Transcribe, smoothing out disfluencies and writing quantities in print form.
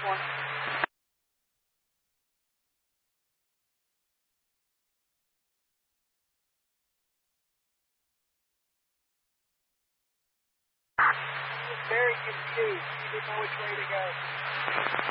one. Very confused. He didn't know which way to go.